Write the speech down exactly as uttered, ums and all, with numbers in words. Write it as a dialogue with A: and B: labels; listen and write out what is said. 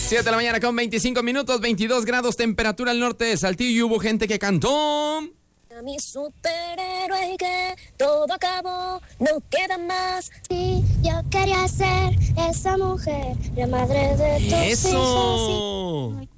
A: siete de la mañana con veinticinco minutos, veintidós grados temperatura al norte de Saltillo y hubo gente que cantó.
B: A mi superhéroe y que todo acabó, no queda más. Sí, yo quería ser esa mujer, la madre de tus
A: ¡Eso!
B: hijos. Sí.